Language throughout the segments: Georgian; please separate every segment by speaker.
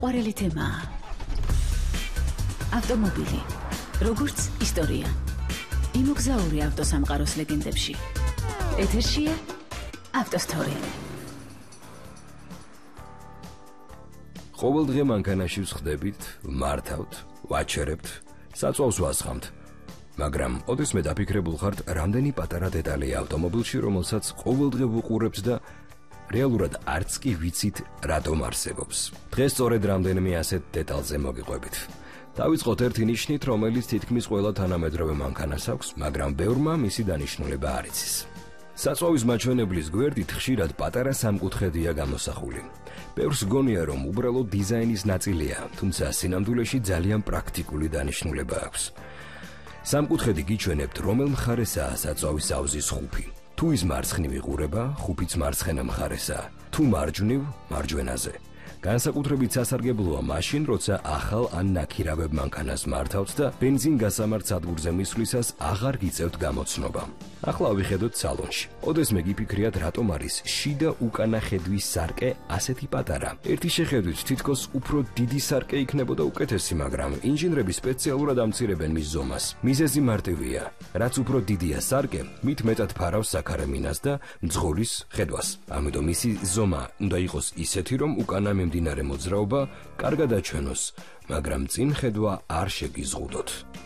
Speaker 1: ყვარელი თემაა. ავტომობილი, როგორც ისტორია. იმოგზაური ავტოსამყაროს ლეგენდებში. ეთერშია ავტოსტორი.
Speaker 2: ყოველდღე მანქანაში ვხდებით, მართავთ, ვაჩერებთ, საწვავს ვასხამთ. მაგრამ ოდესმე დაფიქრებულ ხართ, რამდენი პატარა დეტალია ავტომობილში, რომელსაც ყოველდღე ვუყურებთ და რეალურად არც კი ვიცით, რატომ არსებობს. დღეს სწორედ რამდენიმე ასეთ დეტალზე მოგიყვებით. დავიწყოთ ერთი ნიშნით, რომელიც თითქმის ყველა თანამედროვე მანქანას აქვს, მაგრამ ბევრმა მისი დანიშნულება არ იცის. საწვავის მაჩვენებლის გვერდით ხშირად პატარა სამკუთხედია გამოსახული. ბევრს გონია, რომ უბრალოდ დიზაინის ნაწილია, თუმცა სინამდვილეში ძალიან პრაქტიკული დანიშნულება აქვს. სამკუთხედი გიჩვენებთ, რომელ მხარესაა საწვავის აუზის ხუფი. თუ ის მარცხნივ იყურება, ხუფიც მარცხენა მხარესაა. თუ მარჯვნივ, მარჯვენაზე. განსაკუთრებით სასარგებლოა მაშინ, როცა ახალ ან ნაქირავებ მანქანას მართავთ და ბენზინ გასამართ სადგურზე მისვლისას აღარ გიწევთ გამოცნობა. ახლა ვიხედოთ სალონში. ოდესმე გიფიქრიათ, რატომ არის შიდა უკანა ხედვის სარკე ასეთი პატარა. ერთი შეხედვით თითქოს უფრო დიდი სარკე იქნებოდა უკეთესი, მაგრამ ინჟინრები სპეციალურად ამცირებენ მის ზომას. მიზეზი მარტივია. რაც უფრო დიდია სარკე, მით მეტად ფარავს საქარემინას და მძღოლის ხედვას. ამიტომ მისი ზომა უნდა იყოს ისეთი, რომ უკანა მიმდინარე მოძრაობა კარგად აჩვენოს, მაგრამ წინ ხედვა არ შეგიზღუდოთ.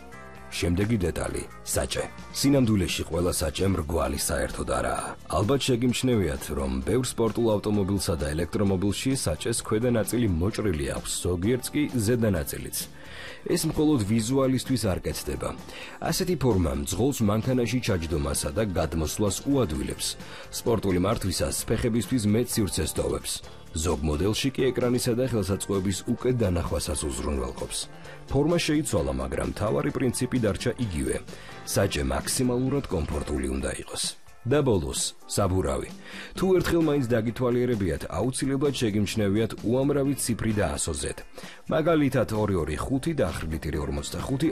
Speaker 2: შემდეგი დეტალი, საჭე. სინამდვილეში ყველა საჭე მრგვალი საერთოდ არაა. ალბათ შეგიმჩნევიათ, რომ ბევრ სპორტულ ავტომობილსა და ელექტრომობილში საჭეს ქვედა ნაწილი მოჭრილი აქვს, ზოგიერთს კი ზედა ნაწილიც. ეს მხოლოდ ვიზუალისთვის არ კეთდება. ასეთი ფორმა მძღოლს მანქანაში ჩაჯდომასა და გადმოსვლას უადვილებს. სპორტული მართვისას ფეხებისთვის მეტ სივრცეს ტოვებს. ზოგ მოდელში კი ეკრანისა და ხელსაწყოების უკეთ დანახვასაც უზრუნველყოფს. ფორმა შეიცვალა, მაგრამ მთავარი პრინციპი დარჩა იგივე. საჭე მაქსიმალურად კომფორტული უნდა იყოს. და ბოლოს, საბურავი. თუ ერთხელ მაინც დაგითვალიერებიათ, აუცილებლად შეგიმჩნევიათ უამრავი ციფრი და ასო-Z. მაგალითად 225 დახრილი 45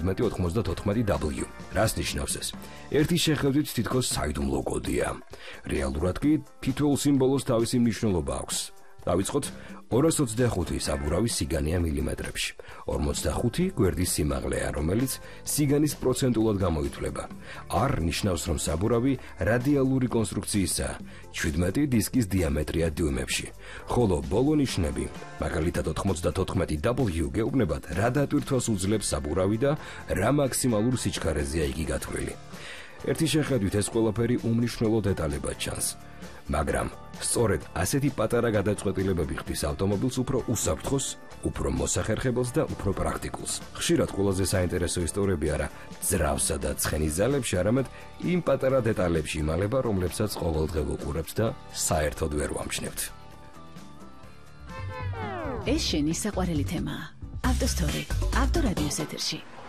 Speaker 2: R1794W. რას ნიშნავს ეს? ერთი შეხედვით თითქოს საიდუმლო კოდია. რეალურად კი თითოეულ სიმბოლოს თავისი მნიშვნელობა აქვს. დავიწყოთ 225 საბურავის სიგანეა მილიმეტრებში. 45 გვერდის სიმაღლეა, რომელიც სიგანის პროცენტულად გამოითვლება. R ნიშნავს, რომ საბურავი რადიალური კონსტრუქციისაა, 17 დისკის დიამეტრია დიუმებში. ხოლო ბოლო ნიშნები, მაგალითად 94W გეუბნებათ, რა დატვირთვას უძლებს საბურავი და რა მაქსიმალურ სიჩქარეზეა იგი გათვლილი. ერთი შეხედვით ეს ყველაფერი უმნიშვნელო დეტალებად ჩანს. მაგრამ სწორედ ასეთი პატარა გადაწყვეტილებები ხდის ავტომობილს უფრო უსაფრთხოს, უფრო მოსახერხებელს და უფრო პრაქტიკულს. ხშირად ყველაზე საინტერესო ისტორიები არა ძრავსა და ცხენის ძალებში, არამედ იმ პატარა დეტალებში იმალება, რომლებსაც ყოველდღე ვუყურებთ და საერთოდ ვერ ვამჩნევთ.
Speaker 1: ეს შენი საყვარელი თემაა. ავტოსტორი, ავტორადიოს ეთერში.